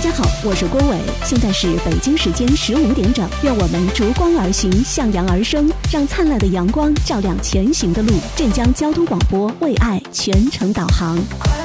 家好，我是郭伟，现在是北京时间15点整，愿我们逐光而行，向阳而生，让灿烂的阳光照亮前行的路。镇江交通广播为爱全程导航。